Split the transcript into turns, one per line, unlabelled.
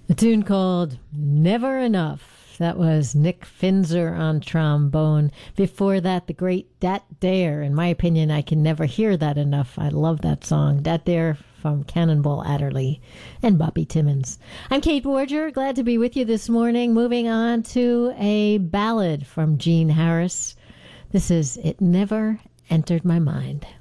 A tune called Never Enough. That was Nick Finzer on trombone. Before that, the great Dat Dare. In my opinion, I can never hear that enough. I love that song. Dat Dare from Cannonball Adderley and Bobby Timmons. I'm Kate Borger, glad to be with you this morning. Moving on to a ballad from Gene Harris. This is It Never Entered My Mind.